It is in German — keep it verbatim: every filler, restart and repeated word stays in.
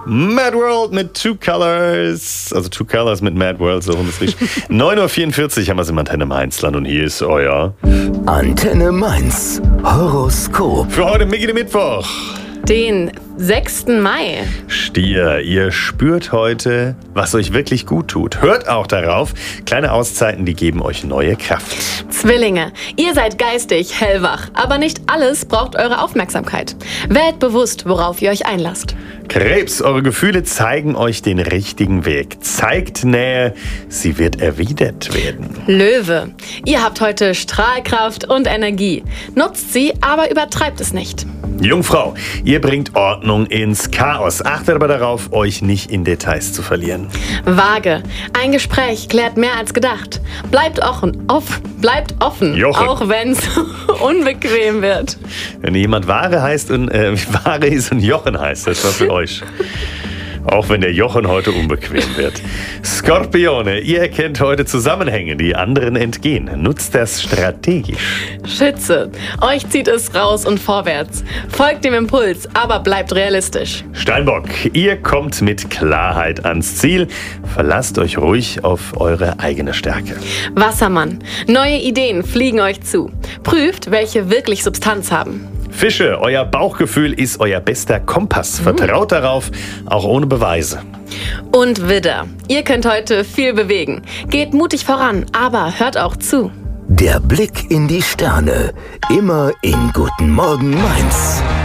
Mad World mit Two Colors. Also Two Colors mit Mad World, so rum ist richtig. neun Uhr vierundvierzig haben wir es im Antenne Mainzland und hier ist euer Antenne Mainz Horoskop. für heute Micky Mittwoch. Den sechsten Mai. Stier, ihr spürt heute, was euch wirklich gut tut. Hört auch darauf. Kleine Auszeiten, die geben euch neue Kraft. Zwillinge, ihr seid geistig hellwach, aber nicht alles braucht eure Aufmerksamkeit. Wählt bewusst, worauf ihr euch einlasst. Krebs, eure Gefühle zeigen euch den richtigen Weg. Zeigt Nähe, sie wird erwidert werden. Löwe, ihr habt heute Strahlkraft und Energie. Nutzt sie, aber übertreibt es nicht. Jungfrau, ihr bringt Ordnung ins Chaos. Achtet aber darauf, euch nicht in Details zu verlieren. Waage, ein Gespräch klärt mehr als gedacht. Bleibt offen, off, bleibt offen, Jochen. auch wenn es unbequem wird. Wenn jemand Ware heißt und äh, Ware ist und Jochen heißt, das war für euch. Auch wenn der Jochen heute unbequem wird. Skorpione, ihr erkennt heute Zusammenhänge, die anderen entgehen. Nutzt das strategisch. Schütze, euch zieht es raus und vorwärts. Folgt dem Impuls, aber bleibt realistisch. Steinbock, ihr kommt mit Klarheit ans Ziel. Verlasst euch ruhig auf eure eigene Stärke. Wassermann, neue Ideen fliegen euch zu. Prüft, welche wirklich Substanz haben. Fische, euer Bauchgefühl ist euer bester Kompass. Vertraut darauf, auch ohne Beweise. Und Widder, ihr könnt heute viel bewegen. Geht mutig voran, aber hört auch zu. Der Blick in die Sterne. Immer in Guten Morgen Mainz.